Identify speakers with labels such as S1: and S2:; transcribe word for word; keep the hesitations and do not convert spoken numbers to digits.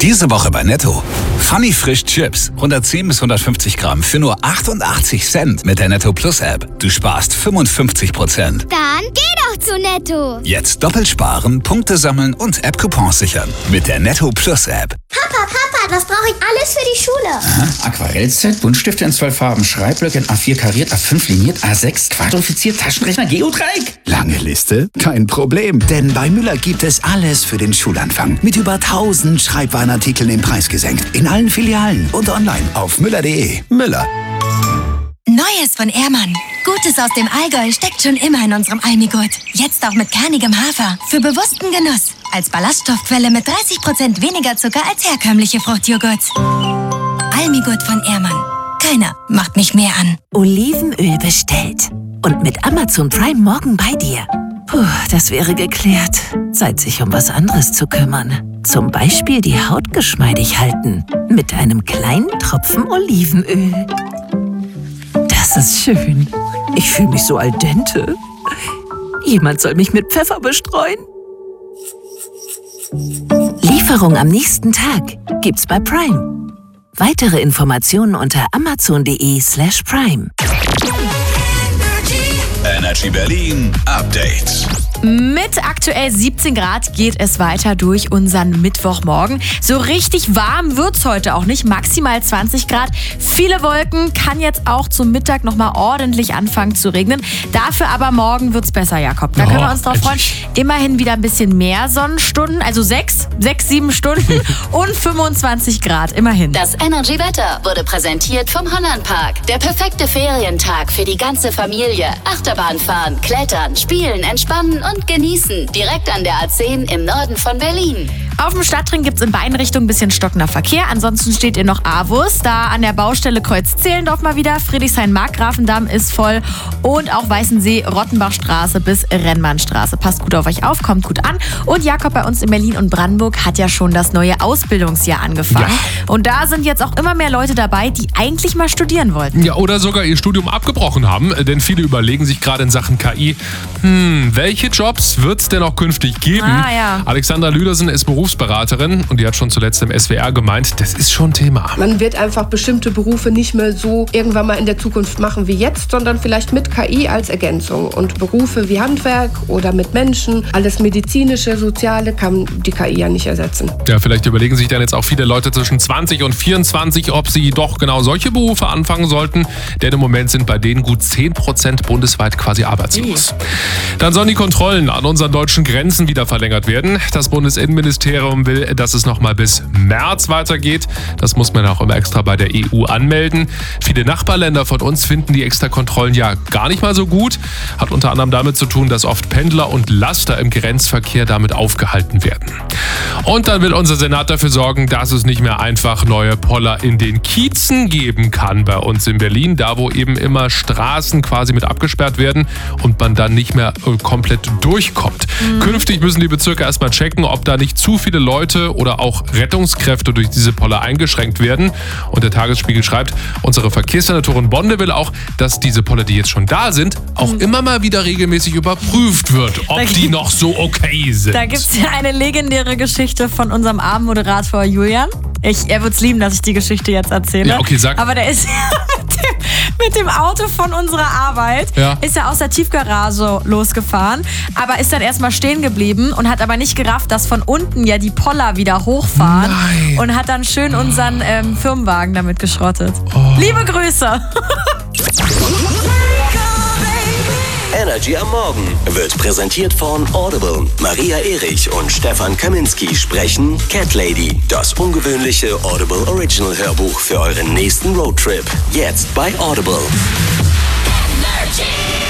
S1: Diese Woche bei Netto. Funny Frisch Chips. hundertzehn bis hundertfünfzig Gramm für nur achtundachtzig Cent mit der Netto Plus App. Du sparst fünfundfünfzig Prozent.
S2: Dann geh doch zu Netto.
S1: Jetzt doppelt sparen, Punkte sammeln und App-Coupons sichern. Mit der Netto Plus App.
S2: Papa, Papa, was brauche ich alles für die Schule?
S3: Aha, Aquarellset, Buntstifte in zwölf Farben, Schreibblöcke in A vier kariert, A fünf liniert, A sechs quadrifiziert, Taschenrechner, Geodreieck.
S4: Lange Liste? Kein Problem, denn bei Müller gibt es alles für den Schulanfang. Mit über tausend Schreibwarenartikeln im Preis gesenkt. In allen Filialen und online auf müller punkt de. Müller.
S5: Neues von Ehrmann. Gutes aus dem Allgäu steckt schon immer in unserem Almigurt. Jetzt auch mit kernigem Hafer. Für bewussten Genuss. Als Ballaststoffquelle mit dreißig Prozent weniger Zucker als herkömmliche Fruchtjoghurts. Almigurt von Ehrmann. Keiner macht mich mehr an.
S6: Olivenöl bestellt. Und mit Amazon Prime morgen bei dir. Puh, das wäre geklärt. Zeit, sich um was anderes zu kümmern. Zum Beispiel die Haut geschmeidig halten. Mit einem kleinen Tropfen Olivenöl. Das ist schön. Ich fühle mich so al dente. Jemand soll mich mit Pfeffer bestreuen. Lieferung am nächsten Tag gibt's bei Prime. Weitere Informationen unter amazon punkt de slash prime.
S1: Energy Berlin Update.
S7: Mit aktuell siebzehn Grad geht es weiter durch unseren Mittwochmorgen. So richtig warm wird's heute auch nicht, maximal zwanzig Grad. Viele Wolken, kann jetzt auch zum Mittag nochmal ordentlich anfangen zu regnen. Dafür aber morgen wird's besser, Jakob. Da können wir uns drauf freuen. Immerhin wieder ein bisschen mehr Sonnenstunden, also sechs, sechs, sieben Stunden und fünfundzwanzig Grad, immerhin.
S8: Das Energy-Wetter wurde präsentiert vom Hollandpark. Der perfekte Ferientag für die ganze Familie. Achterbahn fahren, klettern, spielen, entspannen und genießen. Direkt an der A zehn im Norden von Berlin.
S7: Auf dem Stadtring gibt es in beiden Richtungen ein bisschen stockender Verkehr. Ansonsten steht ihr noch Avus. Da an der Baustelle Kreuz-Zehlendorf mal wieder. Friedrichshain-Markgrafendamm ist voll. Und auch Weißensee-Rottenbachstraße bis Rennmannstraße. Passt gut auf euch auf, kommt gut an. Und Jakob, bei uns in Berlin und Brandenburg hat ja schon das neue Ausbildungsjahr angefangen. Ja. Und da sind jetzt auch immer mehr Leute dabei, die eigentlich mal studieren wollten.
S9: Ja, oder sogar ihr Studium abgebrochen haben. Denn viele überlegen sich gerade in Sachen K I, hm, welche Jobs wird es denn auch künftig geben?
S7: Ah, ja.
S9: Alexandra Lüdersen ist Berufsberaterin und die hat schon zuletzt im S W R gemeint, das ist schon Thema.
S10: Man wird einfach bestimmte Berufe nicht mehr so irgendwann mal in der Zukunft machen wie jetzt, sondern vielleicht mit K I als Ergänzung. Und Berufe wie Handwerk oder mit Menschen, alles medizinische, soziale, kann die K I ja nicht ersetzen.
S9: Ja, vielleicht überlegen sich dann jetzt auch viele Leute zwischen zwanzig und vierundzwanzig, ob sie doch genau solche Berufe anfangen sollten. Denn im Moment sind bei denen gut zehn Prozent bundesweit quasi arbeitslos. Dann sollen die Kontrollen an unseren deutschen Grenzen wieder verlängert werden. Das Bundesinnenministerium will, dass es nochmal bis März weitergeht. Das muss man auch immer extra bei der E U anmelden. Viele Nachbarländer von uns finden die Extrakontrollen ja gar nicht mal so gut. Hat unter anderem damit zu tun, dass oft Pendler und Laster im Grenzverkehr damit aufgehalten werden. Und dann will unser Senat dafür sorgen, dass es nicht mehr einfach neue Poller in den Kiezen geben kann bei uns in Berlin. Da, wo eben immer Straßen quasi mit abgesperrt werden und man dann nicht mehr äh, komplett durchkommt. Mhm. Künftig müssen die Bezirke erstmal checken, ob da nicht zu viele Leute oder auch Rettungskräfte durch diese Poller eingeschränkt werden. Und der Tagesspiegel schreibt, unsere Verkehrssenatorin Bonde will auch, dass diese Poller, die jetzt schon da sind, auch mhm. immer mal wieder regelmäßig überprüft wird, ob da die noch so okay sind.
S7: Da gibt es ja eine legendäre Geschichte von unserem Abendmoderator Julian. Ich, er wird es lieben, dass ich die Geschichte jetzt erzähle.
S9: Ja, okay, sag.
S7: Aber der ist mit dem, mit dem Auto von unserer Arbeit, ja. ist er aus der Tiefgarage losgefahren, aber ist dann erstmal stehen geblieben und hat aber nicht gerafft, dass von unten ja die Poller wieder hochfahren.
S9: Nein.
S7: Und hat dann schön unseren ähm, Firmenwagen damit geschrottet. Oh. Liebe Grüße!
S11: Energy am Morgen wird präsentiert von Audible. Maria Erich und Stefan Kaminski sprechen Cat Lady, das ungewöhnliche Audible Original Hörbuch für euren nächsten Roadtrip. Jetzt bei Audible. Energy.